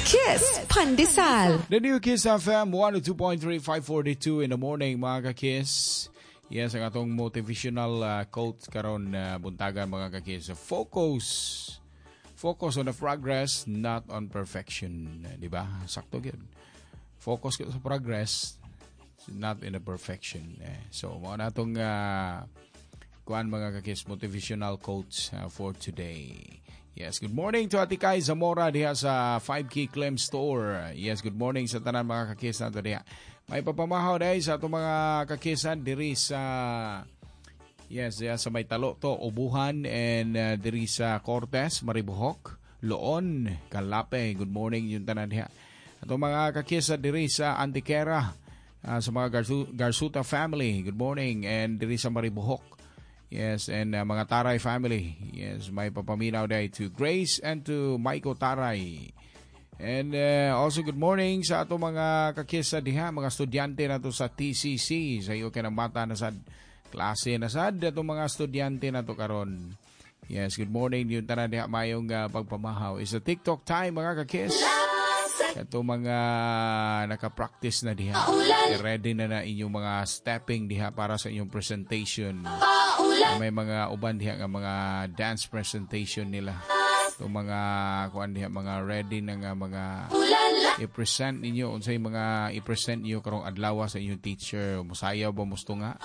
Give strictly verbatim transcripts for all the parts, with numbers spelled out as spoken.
Kiss Pandesal. The new Kiss F M one oh two point three, five forty-two in the morning, mga ka-Kiss. Yes, ang atong motivational uh, quote karon uh, buntagan, mga ka-Kiss. Focus. Focus on the progress, not on perfection. Di ba? Sakto yun. Focus ka sa progress, not in the perfection. Eh. So, mga natong uh, kuan, mga ka-Kiss, motivational quotes uh, for today. Yes, good morning to Ate Kai Zamora diha sa five K Clem Store. Yes, good morning sa tanan mga kakis nato diha. May papamahaw dahil sa itong mga kakisan diri sa yes, diha sa may talo to, Ubuhan, and uh, diri sa Cortes, Maribohok, Loon, Calape. Good morning yung tanan diha. Itong mga kakisa diri sa Antiquera, uh, sa mga Garsu- Garsuta family. Good morning, and diri sa Maribohok. Yes, and uh, mga Taray family. Yes, may papaminaw day to Grace and to Maiko Taray. And uh, also good morning sa ato mga kakisa diha, mga estudyante na to sa T C C. Sa iyo kanang bata na sad, klase na sad, ato mga estudyante na to karon. Yes, good morning yung tanan diha, mayong uh, pagpamahaw. It's a TikTok time, mga kakis. Ito mga nakapractice na diha. Ready na na inyong mga stepping diha para sa inyong presentation. May mga uban diha nga mga dance presentation nila. Ito mga kuan diha, mga ready na nga mga i-present ninyo. Unsay mga i-present niyo karong adlaw sa inyong teacher. Musayaw ba musto nga?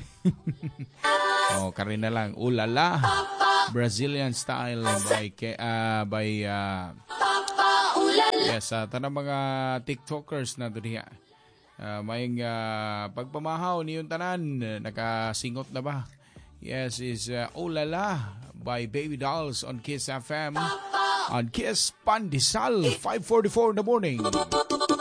Oh, karin na lang. Ulala. Brazilian style by uh, by uh, yes, uh, tanang mga TikTokers na diha. Uh, mayong uh, pagpamahaw niyong tanan, nakasingot na ba? Yes, is uh, Oh La La by Baby Dolls on Kiss F M on Kiss Pandesal, five forty-four in the morning.